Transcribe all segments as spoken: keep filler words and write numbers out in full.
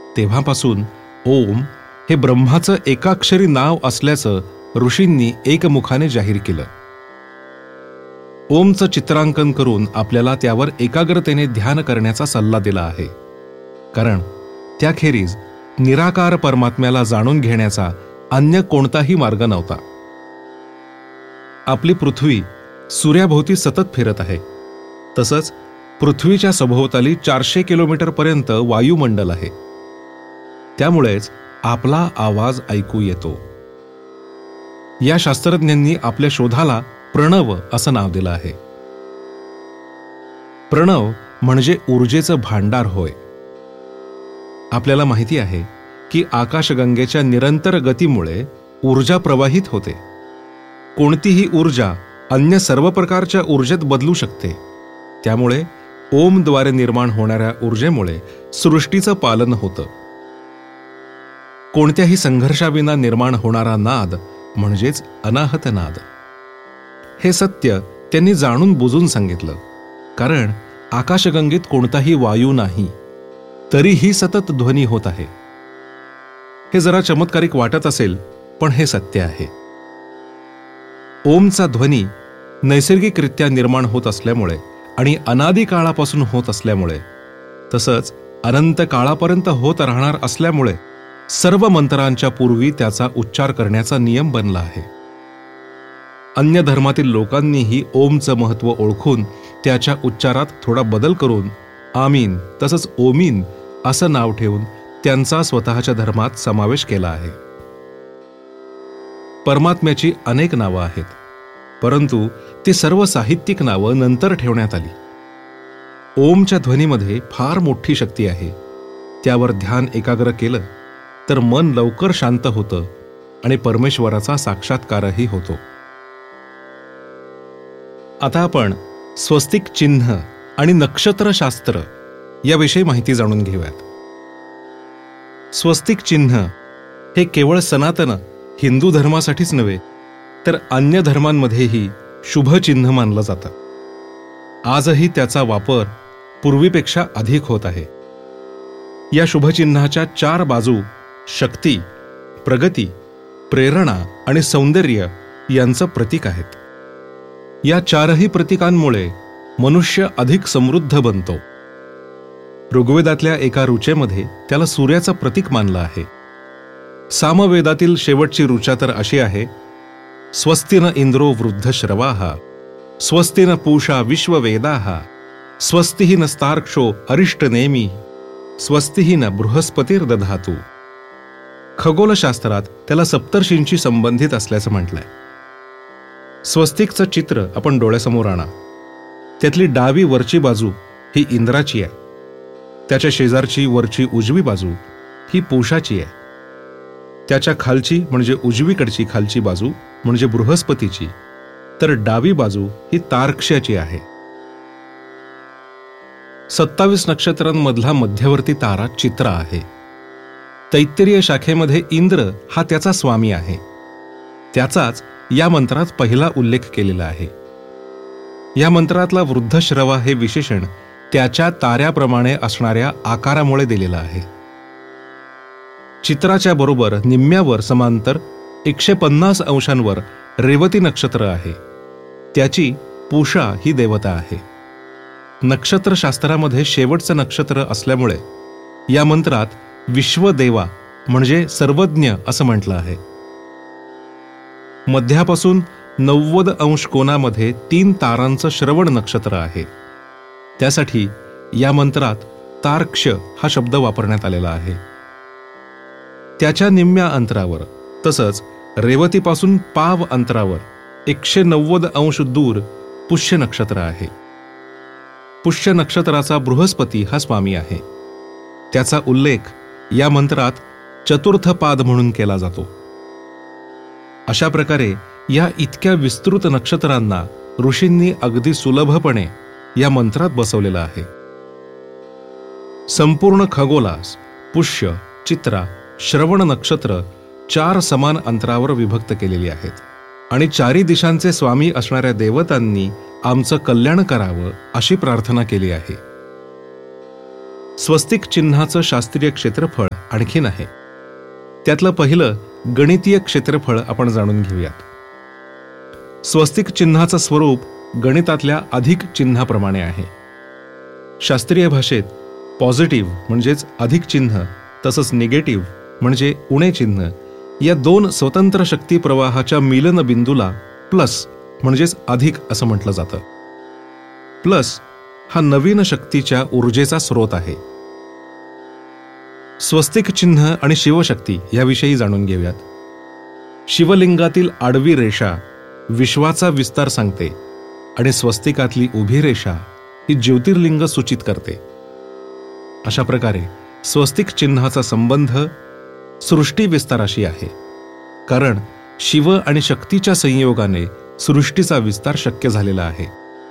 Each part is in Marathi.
तेव्हापासून ओम हे ब्रह्माचं एकाक्षरी नाव असल्याचं ऋषींनी एकमुखाने जाहीर केलं. ओमचं चित्रांकन करून आपल्याला त्यावर एकाग्रतेने ध्यान करण्याचा सल्ला दिला आहे, कारण त्याखेरीज निराकार परमात्म्याला जाणून घेण्याचा अन्य कोणताही मार्ग नव्हता. आपली पृथ्वी सूर्याभोवती सतत फिरत आहे. तसंच पृथ्वीच्या सभोवताली चारशे किलोमीटर पर्यंत वायुमंडल आहे. त्यामुळेच आपला आवाज ऐकू येतो. या शास्त्रज्ञांनी आपल्या शोधाला प्रणव असं नाव दिलं आहे. प्रणव म्हणजे ऊर्जेचं भांडार होय. आपल्याला माहिती आहे की आकाशगंगेच्या निरंतर गतीमुळे ऊर्जा प्रवाहित होते. कोणतीही ऊर्जा अन्य सर्व प्रकारच्या ऊर्जेत बदलू शकते. त्यामुळे ओमद्वारे निर्माण होणाऱ्या ऊर्जेमुळे सृष्टीचं पालन होतं. कोणत्याही संघर्षाविना निर्माण होणारा नाद म्हणजेच अनाहत नाद. हे सत्य त्यांनी जाणून बुजून सांगितलं, कारण आकाशगंगेत कोणताही वायू नाही, तरीही सतत ध्वनी होत आहे. हे जरा चमत्कारिक वाटत असेल, पण हे सत्य आहे. ओमचा ध्वनी नैसर्गिकरित्या निर्माण होत असल्यामुळे आणि अनादी काळापासून होत असल्यामुळे, तसंच अनंत काळापर्यंत होत राहणार असल्यामुळे सर्व मंत्रांच्या पूर्वी त्याचा उच्चार करण्याचा नियम बनला आहे. अन्य धर्मातील लोकांनीही ओमचं महत्त्व ओळखून त्याच्या उच्चारात थोडा बदल करून आमीन तसंच ओमीन असं नाव ठेवून त्यांचा स्वतःच्या धर्मात समावेश केला आहे. परमात्म्याची अनेक नावं आहेत, परंतु ती सर्व साहित्यिक नावं नंतर ठेवण्यात आली. ओमच्या ध्वनीमध्ये फार मोठी शक्ती आहे. त्यावर ध्यान एकाग्र केलं तर मन लवकर शांत होतं आणि परमेश्वराचा साक्षात्कारही होतो. आता आपण स्वस्तिक चिन्ह आणि नक्षत्रशास्त्र याविषयी माहिती जाणून घेऊयात. स्वस्तिक चिन्ह हे केवळ सनातन हिंदू धर्मासाठीच नव्हे, तर अन्य धर्मांमध्येही शुभ चिन्ह मानलं जातं. आजही त्याचा वापर पूर्वीपेक्षा अधिक होत आहे. या शुभचिन्हाच्या चार बाजू शक्ती, प्रगती, प्रेरणा आणि सौंदर्य यांचं प्रतीक आहेत. या चारही प्रतीकांमुळे मनुष्य अधिक समृद्ध बनतो. ऋग्वेदातल्या एका ऋचेमध्ये त्याला सूर्याचं प्रतीक मानलं आहे. सामवेदातील शेवटची ऋचा तर अशी आहे, स्वस्तिन इंद्रो वृद्धश्रवाः, स्वस्तिन पूषा विश्ववेदाः, स्वस्तिः नस्तार्क्ष्यो अरिष्टनेमी, स्वस्तिः न बृहस्पतिर्दधातु. खगोलशास्त्रात त्याला सप्तर्षींशी संबंधित असल्याचं म्हटलंय. स्वस्तिकचं चित्र आपण डोळ्यासमोर आणा. त्यातली डावी वरची बाजू ही इंद्राची आहे. त्याच्या शेजारची वरची उजवी बाजू ही पूषाची आहे. त्याच्या खालची म्हणजे उजवीकडची खालची बाजू म्हणजे बृहस्पतीची, तर डावी बाजू ही तार्क्ष्याची आहे. सत्तावीस नक्षत्रांमधला मध्यवर्ती तारा चित्रा आहे. तैत्तिरीय शाखेमध्ये इंद्र हा त्याचा स्वामी आहे. त्याचाच या मंत्रात पहिला उल्लेख केलेला आहे. या मंत्रातला वृद्धश्रवा हे विशेषण त्याच्या ताऱ्याप्रमाणे असणाऱ्या आकारामुळे दिलेलं आहे. चित्राच्या बरोबर निम्म्यावर समांतर एकशे पन्नास अंशांवर रेवती नक्षत्र आहे. त्याची पूषा ही देवता आहे. नक्षत्रशास्त्रामध्ये शेवटचं नक्षत्र असल्यामुळे या मंत्रात विश्वदेवा म्हणजे सर्वज्ञ असं म्हटलं आहे. मध्यापासून नव्वद अंश कोनामध्ये तीन तारांचं श्रवण नक्षत्र आहे. त्यासाठी या मंत्रात तार्क्ष हा शब्द वापरण्यात आलेला आहे. त्याच्या निम्म्या अंतरावर तसंच रेवतीपासून पाव अंतरावर एकशे नव्वद अंश दूर पुष्य नक्षत्र आहे. पुष्य नक्षत्राचा बृहस्पती हा स्वामी आहे. त्याचा उल्लेख या मंत्रात चतुर्थ पाद म्हणून केला जातो. अशा प्रकारे या इतक्या विस्तृत नक्षत्रांना ऋषींनी अगदी सुलभपणे या मंत्रात बसवलेलं आहे. संपूर्ण खगोलास पुष्य, चित्रा, श्रवण नक्षत्र चार समान अंतरावर विभक्त केलेली आहेत आणि चारी दिशांचे स्वामी असणाऱ्या देवतांनी आमचं कल्याण करावं अशी प्रार्थना केली आहे. स्वस्तिक चिन्हाचं शास्त्रीय क्षेत्रफळ आणखीन आहे. त्यातलं पहिलं गणितीय क्षेत्रफळ आपण जाणून घेऊयात. स्वस्तिक चिन्हाचं स्वरूप गणितातल्या अधिक चिन्हाप्रमाणे आहे. शास्त्रीय भाषेत पॉझिटिव्ह म्हणजेच अधिक चिन्ह तसंच निगेटिव्ह म्हणजे उणे चिन्ह या दोन स्वतंत्र शक्ती प्रवाहाच्या मिलन बिंदूला प्लस म्हणजेच अधिक असं म्हटलं जातं. प्लस हा नवीन शक्तीच्या ऊर्जेचा स्रोत आहे. स्वस्तिक चिन्ह आणि शिवशक्ती याविषयी जाणून घेऊयात. शिवलिंगातील आडवी रेषा विश्वाचा विस्तार सांगते आणि स्वस्तिकातली उभी रेषा ही ज्योतिर्लिंग सूचित करते. अशा प्रकारे स्वस्तिक चिन्हाचा संबंध सृष्टी विस्ताराशी आहे, कारण शिव आणि शक्तीच्या संयोगाने सृष्टीचा विस्तार शक्य झालेला आहे.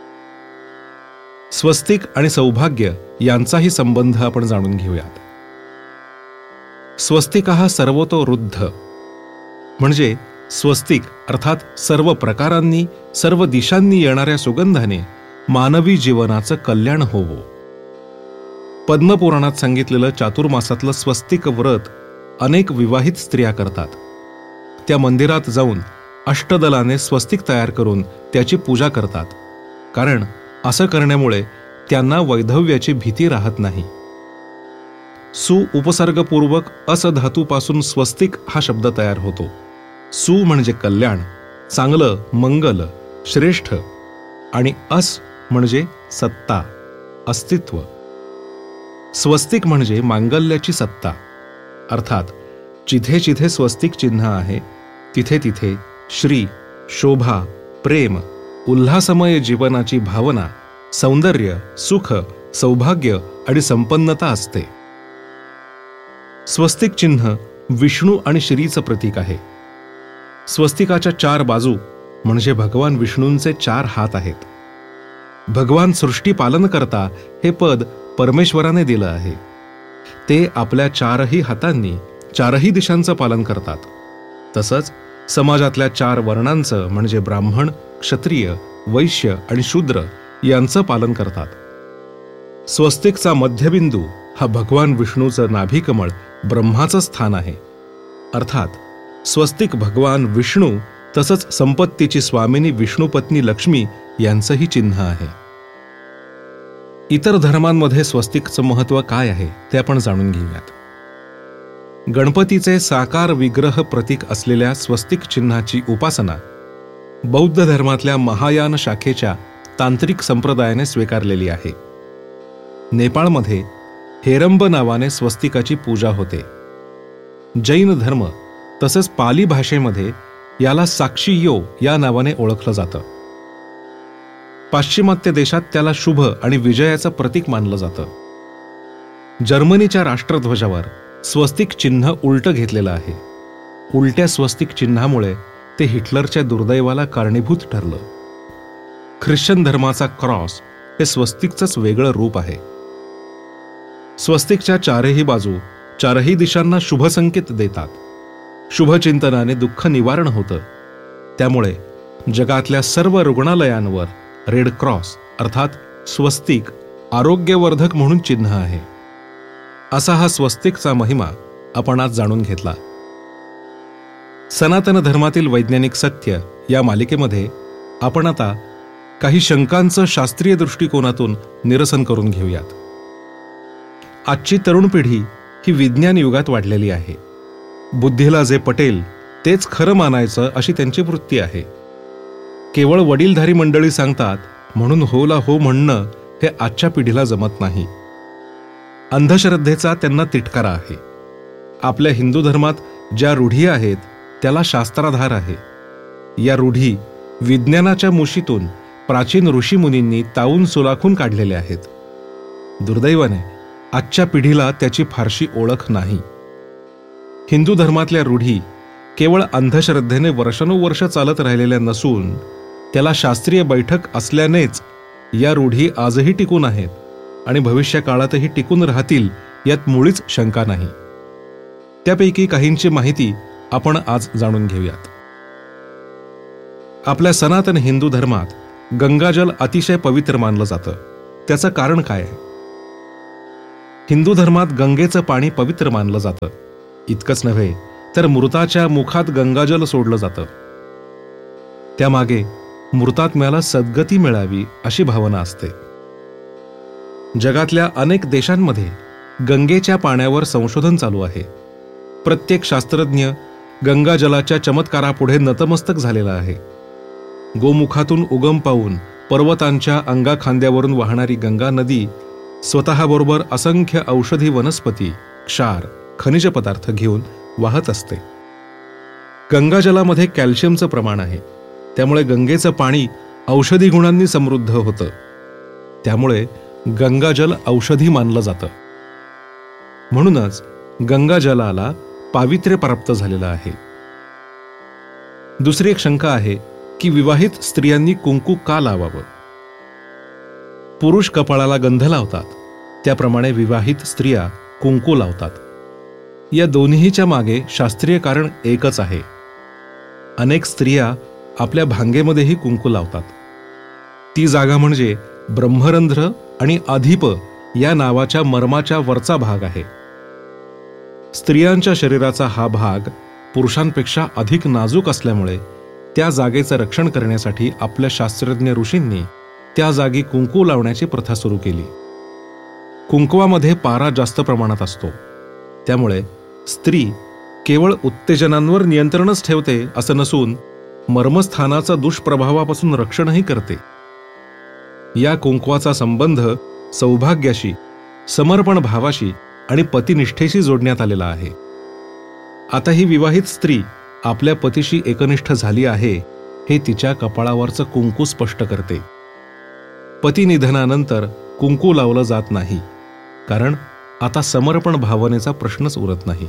स्वस्तिक आणि सौभाग्य यांचाही संबंध आपण जाणून घेऊयात. स्वस्तिकः सर्वतोरुद्ध म्हणजे स्वस्तिक अर्थात सर्व प्रकारांनी सर्व दिशांनी येणाऱ्या सुगंधाने मानवी जीवनाचं कल्याण होवो. पद्मपुराणात सांगितलेलं चातुर्मासातलं स्वस्तिक व्रत अनेक विवाहित स्त्रिया करतात. त्या मंदिरात जाऊन अष्टदलाने स्वस्तिक तयार करून त्याची पूजा करतात, कारण असं करण्यामुळे त्यांना वैधव्याची भीती राहत नाही. सु उपसर्गपूर्वक अस धातूपासून स्वस्तिक हा शब्द तयार होतो. सु म्हणजे कल्याण, चांगलं, मंगल, श्रेष्ठ आणि अस म्हणजे सत्ता, अस्तित्व. स्वस्तिक म्हणजे मांगल्याची सत्ता, अर्थात जिथे जिथे स्वस्तिक चिन्ह आहे तिथे तिथे श्री, शोभा, प्रेम, उल्हासमय जीवनाची भावना, सौंदर्य, सुख, सौभाग्य आणि संपन्नता असते. स्वस्तिक चिन्ह विष्णू आणि श्रीचं प्रतीक आहे. स्वस्तिकाच्या चार बाजू म्हणजे भगवान विष्णूंचे चार हात आहेत. भगवान सृष्टी पालन करता हे पद परमेश्वराने दिलं आहे. ते आपल्या चारही हातांनी चारही दिशांचं पालन करतात. तसंच समाजातल्या चार वर्णांचं म्हणजे ब्राह्मण, क्षत्रिय, वैश्य आणि शूद्र यांचं पालन करतात. स्वस्तिकचा मध्यबिंदू हा भगवान विष्णूचं नाभिकमळ ब्रह्माचं स्थान आहे. अर्थात स्वस्तिक भगवान विष्णू तसंच संपत्तीची स्वामिनी विष्णुपत्नी लक्ष्मी यांचंही चिन्ह आहे. इतर धर्मांमध्ये स्वस्तिकचं महत्त्व काय आहे ते आपण जाणून घेऊयात. गणपतीचे साकार विग्रह प्रतीक असलेल्या स्वस्तिक चिन्हाची उपासना बौद्ध धर्मातल्या महायान शाखेच्या तांत्रिक संप्रदायाने स्वीकारलेली आहे. नेपाळमध्ये हेरंब नावाने स्वस्तिकाची पूजा होते. जैन धर्म तसेच पाली भाषेमध्ये याला साक्षी यो या नावाने ओळखलं जातं. पाश्चिमात्य देशात त्याला शुभ आणि विजयाचं प्रतीक मानलं जातं. जर्मनीच्या राष्ट्रध्वजावर स्वस्तिक चिन्ह उलटं घेतलेलं आहे. उलट्या स्वस्तिक चिन्हामुळे ते हिटलरच्या दुर्दैवाला कारणीभूत ठरलं. ख्रिश्चन धर्माचा क्रॉस हे स्वस्तिकचंच वेगळं रूप आहे. स्वस्तिकच्या चारही बाजू चारही दिशांना शुभ संकेत देतात. शुभचिंतनाने दुःख निवारण होतं. त्यामुळे जगातल्या सर्व रुग्णालयांवर रेड क्रॉस अर्थात स्वस्तिक आरोग्यवर्धक म्हणून चिन्ह आहे. असा हा स्वस्तिकचा महिमा आपण आज जाणून घेतला. सनातन धर्मातील वैज्ञानिक सत्य या मालिकेमध्ये आपण आता काही शंकांचं शास्त्रीय दृष्टिकोनातून निरसन करून घेऊयात. आजची तरुण पिढी ही विज्ञान युगात वाढलेली आहे. बुद्धीला जे पटेल तेच खरं मानायचं अशी त्यांची वृत्ती आहे. केवळ वडीलधारी मंडळी सांगतात म्हणून होला हो म्हणणं हे आजच्या पिढीला जमत नाही. अंधश्रद्धेचा त्यांना तिटकारा आहे. आपल्या हिंदू धर्मात ज्या रूढी आहेत त्याला शास्त्राधार आहे. या रूढी विज्ञानाच्या मुशीतून प्राचीन ऋषीमुनींनी तावून सुलाखून काढलेल्या आहेत. दुर्दैवाने आजच्या पिढीला त्याची फारशी ओळख नाही. हिंदू धर्मातल्या रूढी केवळ अंधश्रद्धेने वर्षानुवर्ष चालत राहिलेल्या नसून त्याला शास्त्रीय बैठक असल्यानेच या रूढी आजही टिकून आहेत आणि भविष्य काळातही टिकून राहतील यात मुळीच शंका नाही. त्यापैकी काहींची माहिती आपण आज जाणून घेऊयात. आपल्या सनातन हिंदू धर्मात गंगाजल अतिशय पवित्र मानलं जातं. त्याचं कारण काय आहे? हिंदू धर्मात गंगेचं पाणी पवित्र मानलं जातं. इतकंच नव्हे तर मृताच्या मुखात गंगाजल सोडलं जातं. त्यामागे मृतात्म्याला सद्गती मिळावी अशी भावना असते. जगातल्या अनेक देशांमध्ये गंगेच्या पाण्यावर संशोधन चालू आहे. प्रत्येक शास्त्रज्ञ गंगाजलाच्या चमत्कारापुढे नतमस्तक झालेला आहे. गोमुखातून उगम पावून पर्वतांच्या अंगाखांद्यावरून वाहणारी गंगा नदी स्वतःबरोबर असंख्य औषधी वनस्पती, क्षार, खनिज पदार्थ घेऊन वाहत असते. गंगाजलामध्ये कॅल्शियमचं प्रमाण आहे. त्यामुळे गंगेचं पाणी औषधी गुणांनी समृद्ध होतं. त्यामुळे गंगाजल औषधी मानलं जातं. म्हणूनच गंगाजलाला पावित्र्य प्राप्त झालेलं आहे. दुसरी एक शंका आहे की विवाहित स्त्रियांनी कुंकू का लावावं? पुरुष कपाळाला गंध लावतात, त्याप्रमाणे विवाहित स्त्रिया कुंकू लावतात. या दोन्हीच्या मागे शास्त्रीय कारण एकच आहे. अनेक स्त्रिया आपल्या भांगेमध्येही कुंकू लावतात. ती जागा म्हणजे ब्रह्मरंध्र आणि अधिप या नावाच्या मर्माच्या वरचा भाग आहे. स्त्रियांच्या शरीराचा हा भाग पुरुषांपेक्षा अधिक नाजूक असल्यामुळे त्या जागेचं रक्षण करण्यासाठी आपल्या शास्त्रज्ञ ऋषींनी त्या जागी कुंकू लावण्याची प्रथा सुरू केली. कुंकवामध्ये पारा जास्त प्रमाणात असतो. त्यामुळे स्त्री केवळ उत्तेजनांवर नियंत्रणच ठेवते असं नसून मर्मस्थानाचा दुष्प्रभावापासून रक्षणही करते. या कुंकवाचा संबंध सौभाग्याशी, समर्पण भावाशी आणि पतिनिष्ठेशी जोडण्यात आलेला आहे. आता ही विवाहित स्त्री आपल्या पतीशी एकनिष्ठ झाली आहे हे तिच्या कपाळावरचं कुंकू स्पष्ट करते. पती निधनानंतर कुंकू लावलं जात नाही, कारण आता समर्पण भावनेचा प्रश्नच उरत नाही.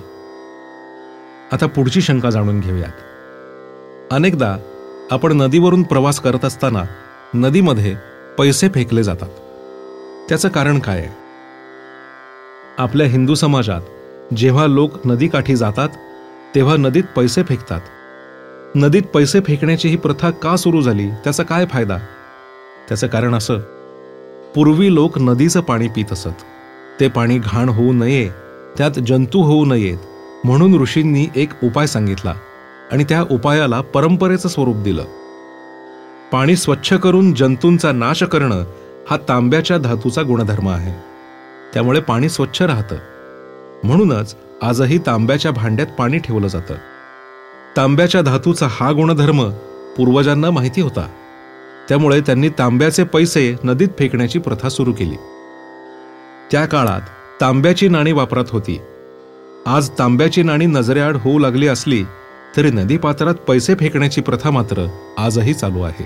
आता पुढची शंका जाणून घेऊयात. अनेकदा आपण नदीवरून प्रवास करत असताना नदीमध्ये पैसे फेकले जातात. त्याचं कारण काय आहे? आपल्या हिंदू समाजात जेव्हा लोक नदीकाठी जातात तेव्हा नदीत पैसे फेकतात. नदीत पैसे फेकण्याची ही प्रथा का सुरू झाली? त्याचा काय फायदा? त्याचं कारण असं, पूर्वी लोक नदीचं पाणी पित असत. ते पाणी घाण होऊ नये, त्यात जंतू होऊ नयेत म्हणून ऋषींनी एक उपाय सांगितला आणि त्या उपायाला परंपरेचं स्वरूप दिलं. पाणी स्वच्छ करून जंतूंचा नाश करणं हा तांब्याच्या धातूचा गुणधर्म आहे. त्यामुळे पाणी स्वच्छ राहतं. म्हणूनच आजही तांब्याच्या भांड्यात पाणी ठेवलं जातं. तांब्याच्या धातूचा हा गुणधर्म पूर्वजांना माहिती होता. त्यामुळे त्यांनी तांब्याचे पैसे नदीत फेकण्याची प्रथा सुरू केली. त्या काळात तांब्याची नाणी वापरात होती. आज तांब्याची नाणी नजरेआड होऊ लागली असली तरी नदीपात्रात पैसे फेकण्याची प्रथा मात्र आजही चालू आहे.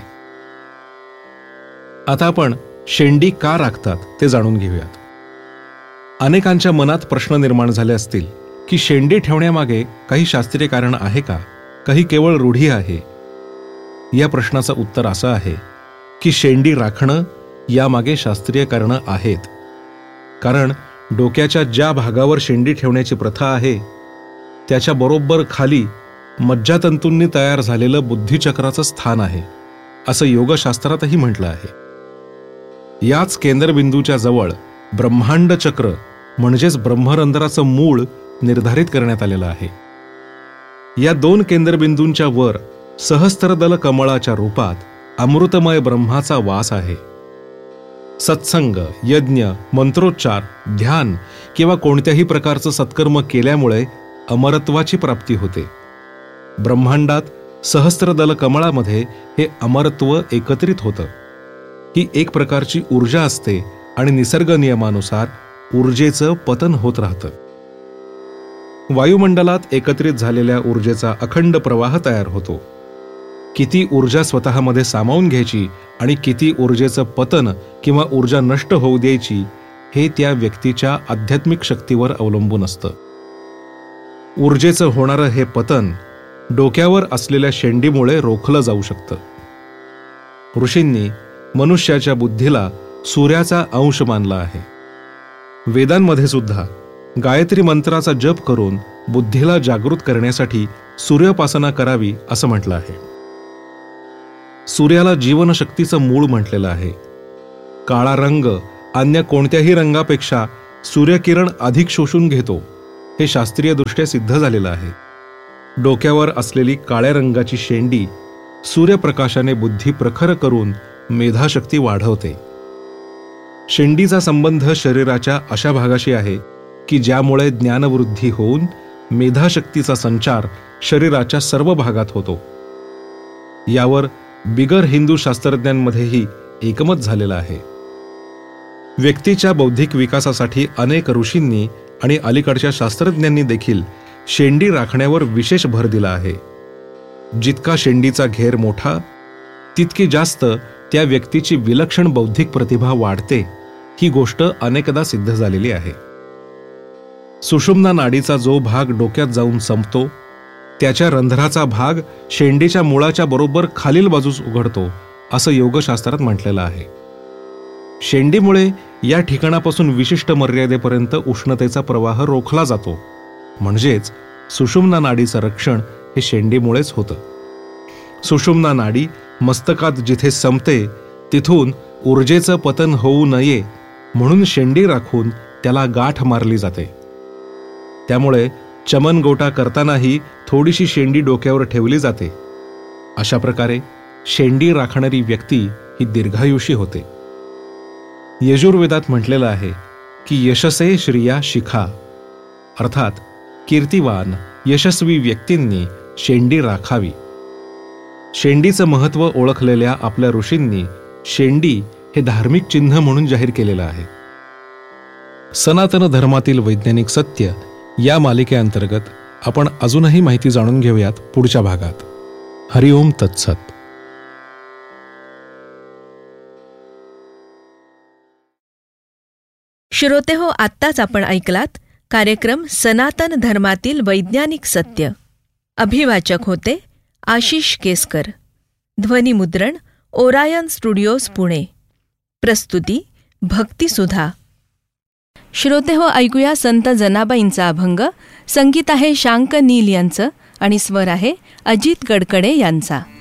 आता आपण शेंडी का राखतात ते जाणून घेऊयात. अनेकांच्या मनात प्रश्न निर्माण झाले असतील की शेंडी ठेवण्यामागे काही शास्त्रीय कारण आहे का, काही केवळ रूढी आहे? या प्रश्नाचं उत्तर असं आहे की शेंडी राखणं यामागे शास्त्रीय कारणं आहेत. कारण डोक्याच्या ज्या भागावर शेंडी ठेवण्याची प्रथा आहे त्याच्या बरोबर खाली मज्जातंतूंनी तयार झालेलं बुद्धिचक्राचं स्थान आहे, असं योगशास्त्रातही म्हटलं आहे. याच केंद्रबिंदूच्या जवळ ब्रह्मांड चक्र म्हणजेच ब्रह्मरंध्राचं मूळ निर्धारित करण्यात आलेलं आहे. या दोन केंद्रबिंदूंच्या वर सहस्त्रदल कमळाच्या रूपात अमृतमय ब्रह्माचा वास आहे. सत्संग, यज्ञ, मंत्रोच्चार, ध्यान किंवा कोणत्याही प्रकारचं सत्कर्म केल्यामुळे अमरत्वाची प्राप्ती होते. ब्रह्मांडात सहस्त्रदल कमळामध्ये हे अमरत्व एकत्रित होतं. ही एक प्रकारची ऊर्जा असते आणि निसर्ग नियमानुसार ऊर्जेचं पतन होत राहतं. वायुमंडलात एकत्रित झालेल्या ऊर्जेचा अखंड प्रवाह तयार होतो. किती ऊर्जा स्वतःमध्ये सामावून घ्यायची आणि किती ऊर्जेचं पतन किंवा ऊर्जा नष्ट होऊ द्यायची हे त्या व्यक्तीच्या आध्यात्मिक शक्तीवर अवलंबून असतं. ऊर्जेचं होणारं हे पतन डोक्यावर असलेल्या शेंडीमुळे रोखलं जाऊ शकतं. ऋषींनी मनुष्याच्या बुद्धीला सूर्याचा अंश मानला आहे. वेदांमध्ये सुद्धा गायत्री मंत्राचा जप करून बुद्धीला जागृत करण्यासाठी सूर्योपासना करावी असं म्हटलं आहे. सूर्याला जीवनशक्तीचं मूळ म्हटलेलं आहे. काळा रंग अन्य कोणत्याही रंगापेक्षा सूर्यकिरण अधिक शोषून घेतो हे शास्त्रीयदृष्ट्या सिद्ध झालेलं आहे. डोक्यावर असलेली काळ्या रंगाची शेंडी सूर्यप्रकाशाने बुद्धी प्रखर करून मेधाशक्ती वाढवते. शेंडीचा संबंध शरीराच्या अशा भागाशी आहे की ज्यामुळे ज्ञानवृद्धी होऊन मेधाशक्तीचा संचार शरीराच्या सर्व भागात होतो. यावर बिगर हिंदू शास्त्रज्ञांमध्येही एकमत झालेलं आहे. व्यक्तीच्या बौद्धिक विकासासाठी अनेक ऋषींनी आणि अलीकडच्या शास्त्रज्ञांनी देखील शेंडी राखण्यावर विशेष भर दिला आहे. जितका शेंडीचा घेर मोठा तितकी जास्त त्या व्यक्तीची विलक्षण बौद्धिक प्रतिभा वाढते, ही गोष्ट अनेकदा सिद्ध झालेली आहे. सुषुम्ना नाडीचा जो भाग डोक्यात जाऊन संपतो त्याच्या रंध्राचा भाग शेंडीच्या मुळाच्या बरोबर खालील बाजूस उघडतो असं योगशास्त्रात म्हटलेलं आहे. शेंडीमुळे या ठिकाणापासून विशिष्ट मर्यादेपर्यंत उष्णतेचा प्रवाह रोखला जातो. म्हणजेच सुषुम्ना नाडीचं रक्षण हे शेंडीमुळेच होतं. सुषुम्ना नाडी मस्तकात जिथे संपते तिथून ऊर्जेचं पतन होऊ नये म्हणून शेंडी राखून त्याला गाठ मारली जाते. त्यामुळे चमनगोटा करतानाही थोडीशी शेंडी डोक्यावर ठेवली जाते. अशा प्रकारे शेंडी राखणारी व्यक्ती ही दीर्घायुषी होते. यजुर्वेदात म्हटलेलं आहे की यशसे श्रिया शिखा, अर्थात कीर्तिवान यशस्वी व्यक्तींनी शेंडी राखावी. शेंडीचं महत्त्व ओळखलेल्या आपल्या ऋषींनी शेंडी हे धार्मिक चिन्ह म्हणून जाहीर केलेलं आहे. सनातन धर्मातील वैज्ञानिक सत्य या मालिकेअंतर्गत आपण अजूनही माहिती जाणून घेऊयात पुढच्या भागात. हरिओम तत्सत. श्रोते हो, आत्ताच आपण ऐकलात कार्यक्रम सनातन धर्मातील वैज्ञानिक सत्य. अभिवाचक होते आशिष केसकर. ध्वनिमुद्रण ओरायन स्टुडिओज पुणे. प्रस्तुती भक्तिसुधा. श्रोते हो, ऐकूया संत जनाबाईंचा अभंग. संगीत आहे शांक नील यांचं आणि स्वर आहे अजित कडकडे यांचा.